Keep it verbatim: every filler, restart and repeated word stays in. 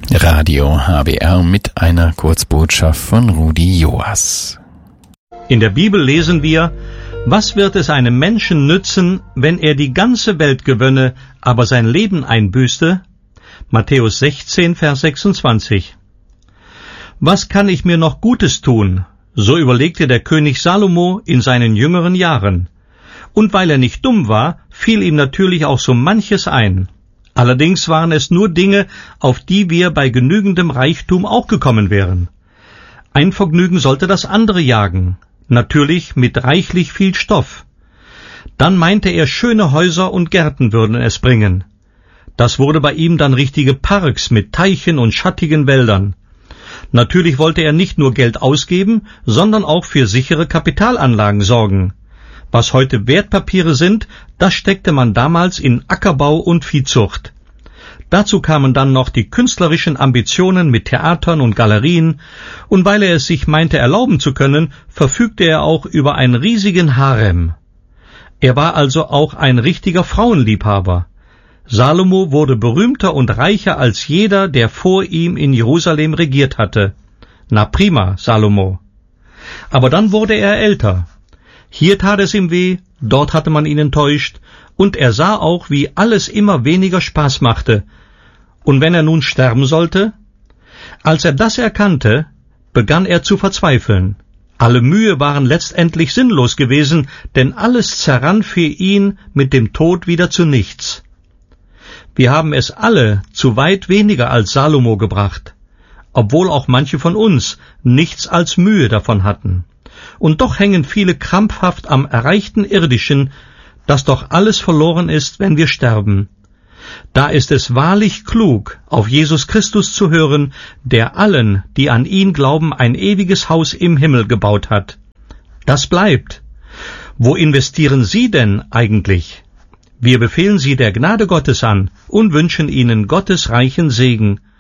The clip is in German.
Radio H B R mit einer Kurzbotschaft von Rudi Joas. In der Bibel lesen wir: Was wird es einem Menschen nützen, wenn er die ganze Welt gewönne, aber sein Leben einbüßte? Matthäus sechzehn, Vers sechsundzwanzig. Was kann ich mir noch Gutes tun? So überlegte der König Salomo in seinen jüngeren Jahren. Und weil er nicht dumm war, fiel ihm natürlich auch so manches ein. Allerdings waren es nur Dinge, auf die wir bei genügendem Reichtum auch gekommen wären. Ein Vergnügen sollte das andere jagen, natürlich mit reichlich viel Stoff. Dann meinte er, schöne Häuser und Gärten würden es bringen. Das wurde bei ihm dann richtige Parks mit Teichen und schattigen Wäldern. Natürlich wollte er nicht nur Geld ausgeben, sondern auch für sichere Kapitalanlagen sorgen. Was heute Wertpapiere sind, das steckte man damals in Ackerbau und Viehzucht. Dazu kamen dann noch die künstlerischen Ambitionen mit Theatern und Galerien, und weil er es sich meinte erlauben zu können, verfügte er auch über einen riesigen Harem. Er war also auch ein richtiger Frauenliebhaber. Salomo wurde berühmter und reicher als jeder, der vor ihm in Jerusalem regiert hatte. Na prima, Salomo. Aber dann wurde er älter. Hier tat es ihm weh, dort hatte man ihn enttäuscht, und er sah auch, wie alles immer weniger Spaß machte. Und wenn er nun sterben sollte? Als er das erkannte, begann er zu verzweifeln. Alle Mühe waren letztendlich sinnlos gewesen, denn alles zerrann für ihn mit dem Tod wieder zu nichts. Wir haben es alle zu weit weniger als Salomo gebracht, obwohl auch manche von uns nichts als Mühe davon hatten. Und doch hängen viele krampfhaft am erreichten Irdischen, dass doch alles verloren ist, wenn wir sterben. Da ist es wahrlich klug, auf Jesus Christus zu hören, der allen, die an ihn glauben, ein ewiges Haus im Himmel gebaut hat. Das bleibt. Wo investieren Sie denn eigentlich? Wir befehlen Sie der Gnade Gottes an und wünschen Ihnen Gottes reichen Segen.